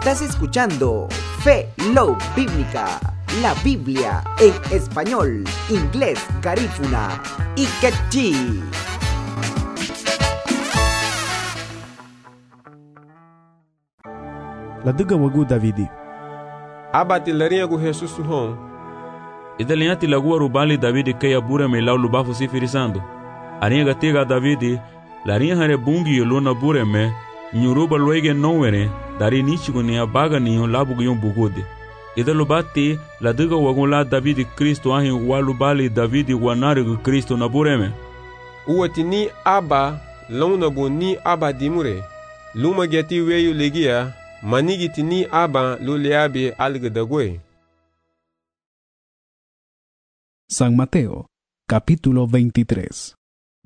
Estás escuchando Fe Love Bíblica, la Biblia en español, inglés, garífuna y quechí. La duga wagu Davidi. Abati larinha gu Jesus hon. Idalianti lagu arubali Davidi que abura me lau lubafu si firisando. Arinha gatiga Davidi, larinha hare bungi luna bure me, nyuruba luege nowere, dari nichigu ni abaga niyo labu guyon bugude. Idalubati la duga wagu la Davidi Kristo ahin walubali Davidi wanari gu Kristo na bure me. Uwati ni aba, luna bu ni aba dimure. Luma geti weyu legia, manigiti ni aba luleabi algedagwe. San Mateo, capítulo 23.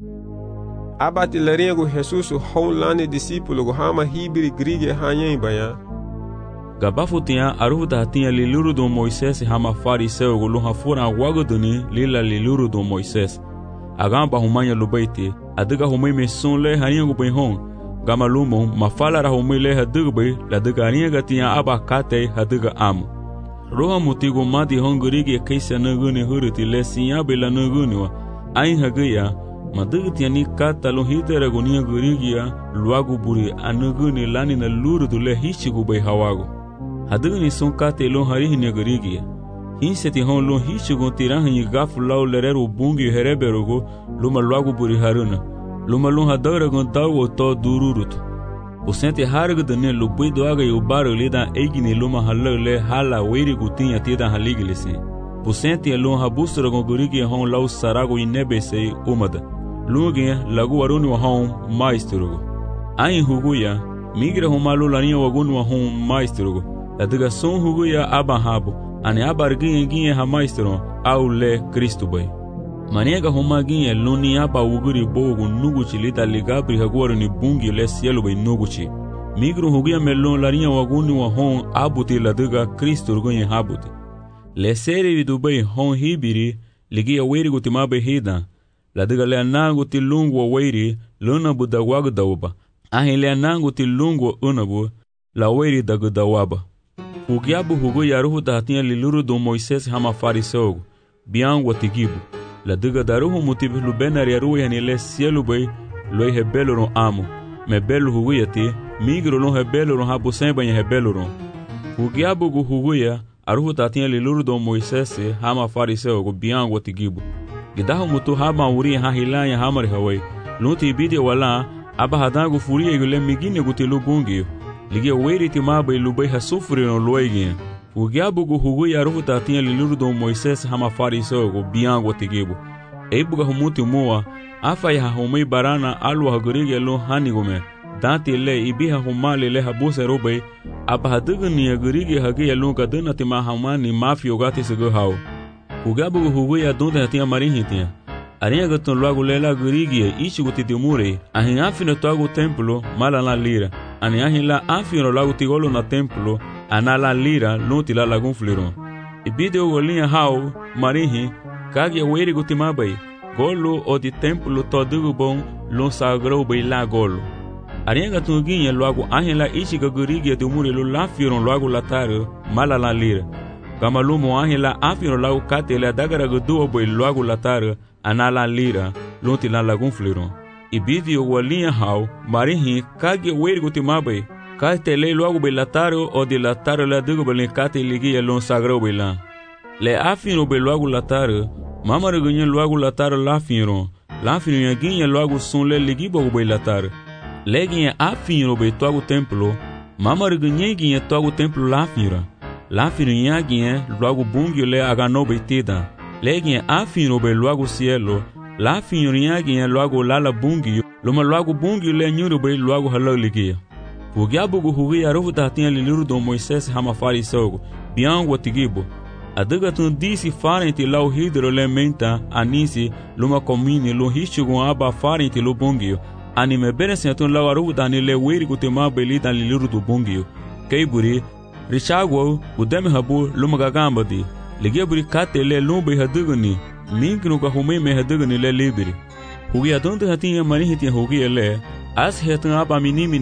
Abati larinha gu Jesus honlane discípulo gu hama hibiri grige hanyen baya. Gabafu tinha aruda tinha liluru do Moisés hama fariseu gu luha fura wagoduni lila liluru do Moisés. Agamba humanya lubaiti, adiga humai mesun le harinha gu benhon. Gama lumo mafala ra humai le hadigbe la diga harinha gatinha abakate hadiga amu. Roha mutigo madi hongurigi kaisa naguni huruti le sinya bela naguniwa ain hagaya madigti ni kata lo hitera gunia gurigia luagu buri anaguni lani na lurudu le hichigu bai hawago hadigni son kate lo harihi ne gurigia hinseti hon lo hichigu tirahi gafu lau lereru bungi hereberogo luma luagu buri haruna luma lo hadara gon dawo to dururutu o sente harga dane lubui doaga e o baro lida egni luma halale hala weiri gutinha tida haliglese o sente lo habusra gon gurigi hon lau sarago inebese umada luge lagu waruni wa hon maestro ai huguya migra homalu larinha wagunu wa hon maestro adiga son huguya abahabo ane abarginha ginha ha maestro au le Cristo bai Maniega homaginha luni aba uguri bogu nuguchi lita ligabri haguaru ni bungi le cielo bai nuguchi. Migro hugia melon larinha waguni wa hon abuti la diga Kristo rugonye habuti. Le seri vidubai hon hibiri ligia weiri gutimabe hida. La diga le anangu ti lungu wa weiri luna buda wagdawaba. Ahi le anangu ti lungu wa unabu la weiri dagudawaba. Hugiabu huguya ruhu tahatinha liluru do Moisés hama fariseugu. Biangu wa tigibu. La diga daruhu motivo lubenar yaru yani le cielo bai loi rebelo ron amo me belo huguyati migro non rebelo ron habu semba em rebelo ron hugiabu gu huguya aruhu tatinha liluru do Moisés hama fariseu gu biango tigibu gidahu mutu haba uri ha hilanya hamar hawai lunti bide wala aba hadango furia gule migine gu tilu bungi ligia weiri timabai lubai hasufri no loigin Ugiabu gu huguya aruhu tatinha liluru do Moisés hama fariseu gu biango tigibu. Eibuga humuti mua, afa ya humei barana alu hagurige lo hanigume. Dante le ibiha humali le habuse robai, apa hadigni hagurige hagi ya lo kaduna tima hamani mafio gati sigu hao. Ugiabu gu huguya donde hatinha marinhitinha. Arinha gatun luagu lela gurige ichi gu titimure, ahin afino toagu templo mala la lira. Ani ahin la afino lagu tigolo na templo, anala lira luti la lagun fliron. Ibide o golinha hao, marihi, kage weiri gutimabai, golo o di templo todugu bom, lon sagrou bai la golo. Arinha tunguinha logo ahin la ichi gagurigi de muri lo la firon logo lataro, mala la lira. Kamalumo ahin la afino lagu kate la dagara guduo bai logo lataro, anala lira, luti la lagun fliron. Ibide o golinha hao, marihi, kage weiri gutimabai, Kate le logo belataro o de lataro la digo belencate ligia lon sagro bela. Le afino be logo lataro, mama regunye logo lataro la fino. La fino yaginye logo son le ligibo belataro. Leginye afino be togo templo, mama regunye ginye togo templo la fino. La fino yaginye logo bungyo le agano betida. Leginye afino be logo cielo, la fino yaginye logo lala bungyo, loma logo bungyo le nyuro be logo halo ligia. Ugiabu gu huguya aruhu tahatinha liluru do Moisés hama fariseugu, biango tigibu. Adiga tun disi farenti lau hidro le menta, anisi, luma komini, lo hichugu aba farenti lo bungio. Anime beresen tun lau aruhu dani le weiri gutima beli dan liluru do bungio. Keiburi, richagu, udeme habu, luma gagambadi. Ligeburi kate le lumbe hadigani, minkinu ka humeme hadigani le libiri. Huguya tun tahatinha marihitinha huguya le, as hetan aba minimi